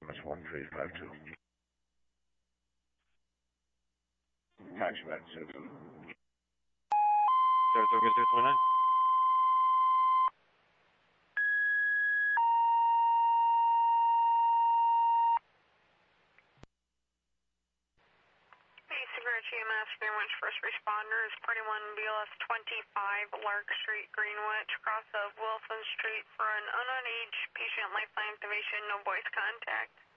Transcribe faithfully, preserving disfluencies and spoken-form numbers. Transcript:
That's one three five two. Taximan Citizen. zero two zero two nine. G M S, Greenwich First Responders, party one B L S twenty-five, Lark Street, Greenwich, cross of Wilson Street for an unknown age patient, lifeline activation, no voice contact.